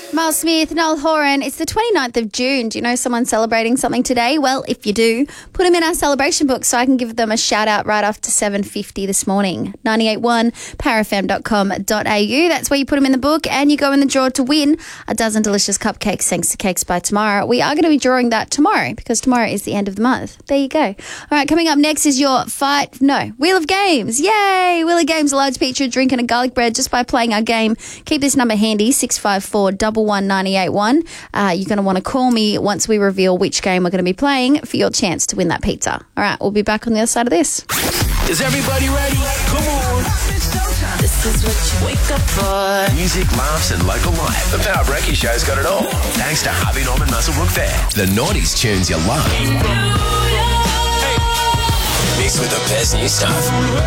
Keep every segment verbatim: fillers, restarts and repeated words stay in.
Miles Smith, Noel Horan. It's the twenty-ninth of June. Do you know someone celebrating something today? Well, if you do, put them in our celebration book so I can give them a shout out right after seven fifty this morning. ninety-eight point one power f m dot com dot a u. That's where you put them in the book and you go in the draw to win a dozen delicious cupcakes thanks to Cakes by Tomorrow. We are going to be drawing that tomorrow because tomorrow is the end of the month. There you go. All right, coming up next is your fight, no, Wheel of Games. Yay! Wheel of Games allows you to each a drink and a garlic bread just by playing our game. Keep this number handy, six five four, one one nine eight one. Uh, you're going to want to call me once we reveal which game we're going to be playing for your chance to win that pizza. All right, we'll be back on the other side of this. Is everybody ready? Come on. This is what you wake up for. Music, laughs and local life. The Power Breaky Show's got it all. Thanks to Harvey Norman Muswellbrook Fair. The nineties tunes you love. Mixed with the best new stuff.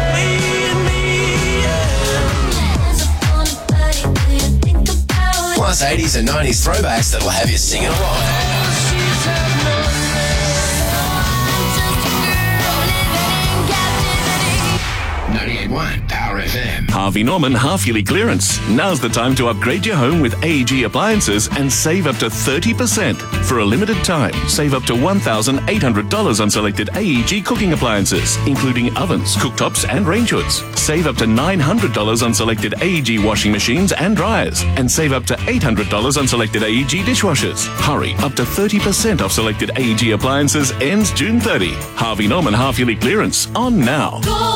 Plus eighties and nineties throwbacks that'll have you singing along. ninety-eight point one Power F M. Harvey Norman half-yearly clearance. Now's the time to upgrade your home with A E G appliances and save up to thirty percent. For a limited time, save up to one thousand eight hundred dollars on selected A E G cooking appliances, including ovens, cooktops and range hoods. Save up to nine hundred dollars on selected A E G washing machines and dryers, and save up to eight hundred dollars on selected A E G dishwashers. Hurry, up to thirty percent off selected A E G appliances ends June thirtieth. Harvey Norman half-yearly clearance on now. Go.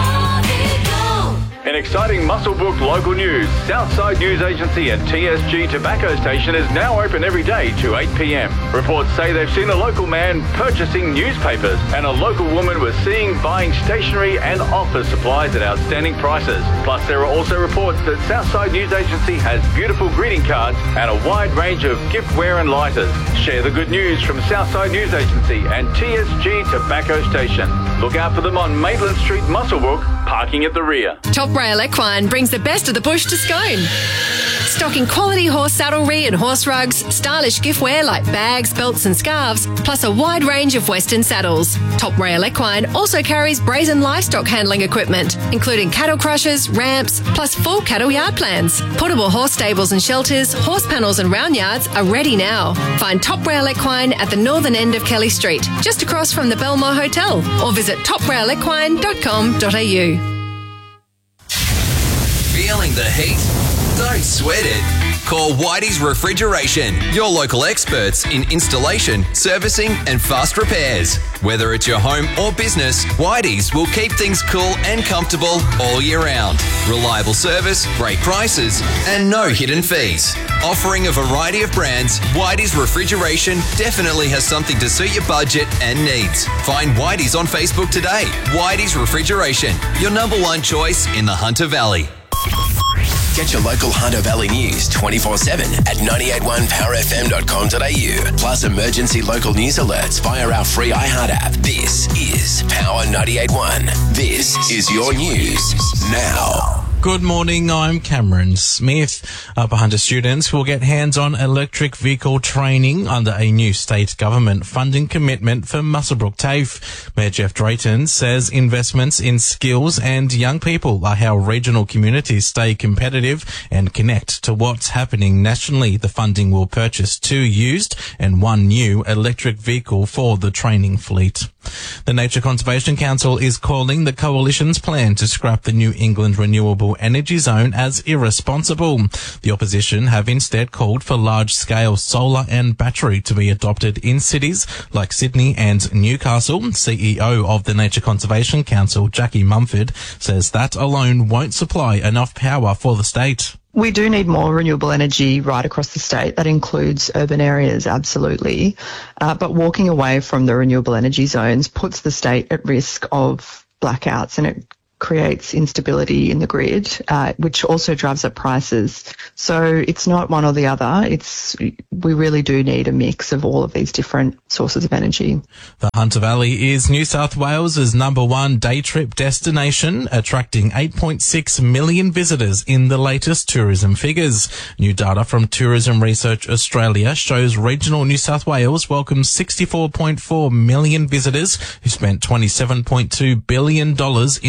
In exciting Muswellbrook local news, Southside News Agency and T S G Tobacco Station is now open every day to eight p m. Reports say they've seen a local man purchasing newspapers and a local woman was seen buying stationery and office supplies at outstanding prices. Plus, there are also reports that Southside News Agency has beautiful greeting cards and a wide range of giftware and lighters. Share the good news from Southside News Agency and T S G Tobacco Station. Look out for them on Maitland Street, Muswellbrook, parking at the rear. Top Rail Equine brings the best of the bush to Scone. Stocking quality horse saddlery and horse rugs, stylish giftware like bags, belts and scarves, plus a wide range of Western saddles. Top Rail Equine also carries brazen livestock handling equipment, including cattle crushers, ramps, plus full cattle yard plans. Portable horse stables and shelters, horse panels and round yards are ready now. Find Top Rail Equine at the northern end of Kelly Street, just across from the Belmore Hotel, or visit top rail equine dot com dot a u. Feeling the heat? Don't sweat it. Call Whitey's Refrigeration, your local experts in installation, servicing and fast repairs. Whether it's your home or business, Whitey's will keep things cool and comfortable all year round. Reliable service, great prices and no hidden fees. Offering a variety of brands, Whitey's Refrigeration definitely has something to suit your budget and needs. Find Whitey's on Facebook today. Whitey's Refrigeration, your number one choice in the Hunter Valley. Get your local Hunter Valley news twenty-four seven at ninety-eight point one power f m dot com dot a u. Plus emergency local news alerts via our free iHeart app. This is Power ninety-eight point one. This is your news now. Good morning, I'm Cameron Smith. Upper Hunter students will get hands-on electric vehicle training under a new state government funding commitment for Muswellbrook TAFE. Mayor Jeff Drayton says investments in skills and young people are how regional communities stay competitive and connect to what's happening nationally. The funding will purchase two used and one new electric vehicle for the training fleet. The Nature Conservation Council is calling the Coalition's plan to scrap the New England Renewable Energy Zone as irresponsible. The opposition have instead called for large-scale solar and battery to be adopted in cities like Sydney and Newcastle. C E O of the Nature Conservation Council, Jackie Mumford, says that alone won't supply enough power for the state. We do need more renewable energy right across the state. That includes urban areas, absolutely. Uh, but walking away from the renewable energy zones puts the state at risk of blackouts, and it creates instability in the grid, uh, which also drives up prices. So it's not one or the other. It's we really do need a mix of all of these different sources of energy. The Hunter Valley is New South Wales' number one day trip destination, attracting eight point six million visitors in the latest tourism figures. New data from Tourism Research Australia shows regional New South Wales welcomes sixty-four point four million visitors who spent twenty-seven point two billion dollars in the year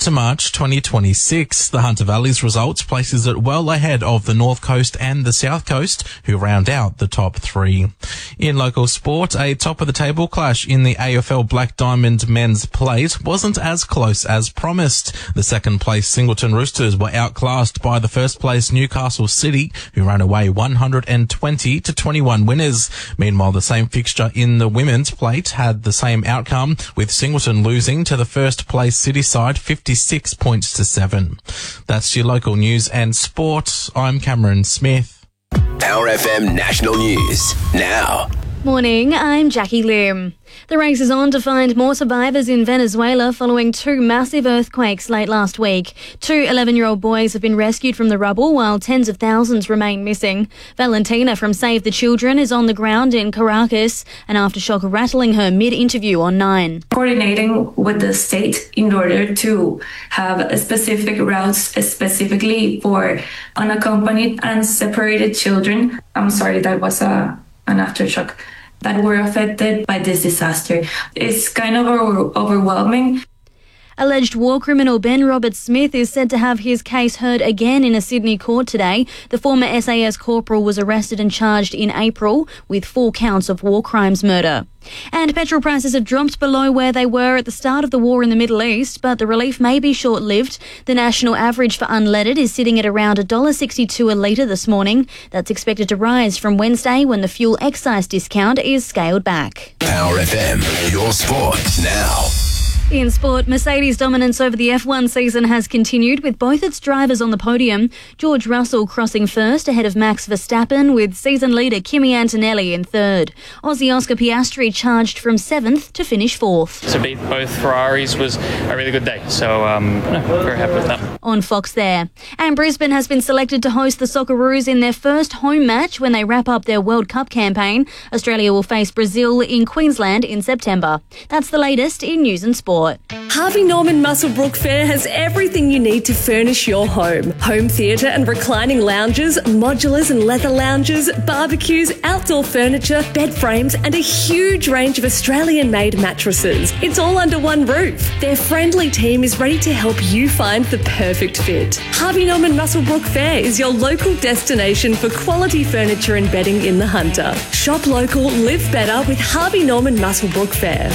to March twenty twenty-six. The Hunter Valley's results places it well ahead of the North Coast and the South Coast, who round out the top three. In local sport, a top-of-the-table clash in the A F L Black Diamond Men's Plate wasn't as close as promised. The second-place Singleton Roosters were outclassed by the first-place Newcastle City, who ran away one hundred twenty to twenty-one winners. Meanwhile, the same fixture in the Women's Plate had the same outcome, with Singleton losing to the first-place City side fifty-six points to seven. That's your local news and sport. I'm Cameron Smith. Power F M National News now. Morning, I'm Jackie Lim. The race is on to find more survivors in Venezuela following two massive earthquakes late last week. Two eleven-year-old boys have been rescued from the rubble while tens of thousands remain missing. Valentina from Save the Children is on the ground in Caracas, and Aftershock rattling her mid-interview on Nine. Coordinating with the state in order to have specific routes specifically for unaccompanied and separated children. I'm sorry, that was a an aftershock that were affected by this disaster. It's kind of over- overwhelming. Alleged war criminal Ben Robert Smith is said to have his case heard again in a Sydney court today. The former S A S corporal was arrested and charged in April with four counts of war crimes murder. And petrol prices have dropped below where they were at the start of the war in the Middle East, but the relief may be short-lived. The national average for unleaded is sitting at around one dollar sixty-two a litre this morning. That's expected to rise from Wednesday when the fuel excise discount is scaled back. Power F M, your sport now. In sport, Mercedes' dominance over the F one season has continued with both its drivers on the podium. George Russell crossing first ahead of Max Verstappen, with season leader Kimi Antonelli in third. Aussie Oscar Piastri charged from seventh to finish fourth. To beat both Ferraris was a really good day, so um, no, very happy with that. On Fox there. And Brisbane has been selected to host the Socceroos in their first home match when they wrap up their World Cup campaign. Australia will face Brazil in Queensland in September. That's the latest in news and sport. Harvey Norman Muswellbrook Fair has everything you need to furnish your home. Home theatre and reclining lounges, modulars and leather lounges, barbecues, outdoor furniture, bed frames and a huge range of Australian-made mattresses. It's all under one roof. Their friendly team is ready to help you find the perfect fit. Harvey Norman Muswellbrook Fair is your local destination for quality furniture and bedding in the Hunter. Shop local, live better with Harvey Norman Muswellbrook Fair.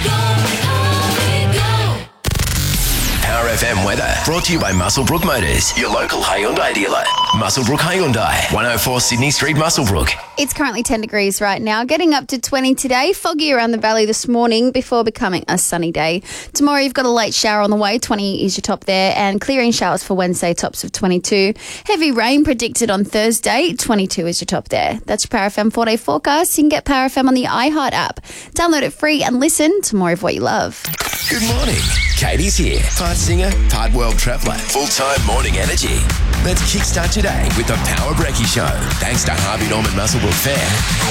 Power F M weather brought to you by Muswellbrook Motors, your local Hyundai dealer. Muswellbrook Hyundai, one oh four Sydney Street, Muswellbrook. It's currently ten degrees right now, getting up to twenty today. Foggy around the valley this morning before becoming a sunny day. Tomorrow you've got a late shower on the way, twenty is your top there, and clearing showers for Wednesday, tops of twenty-two. Heavy rain predicted on Thursday, twenty-two is your top there. That's your Power F M four-day forecast. You can get Power F M on the iHeart app. Download it free and listen to more of what you love. Good morning. Katie's here. Part singer, part world traveller, full-time morning energy. Let's kickstart today with the Power Brekkie Show. Thanks to Harvey Norman Muswellbrook Fair.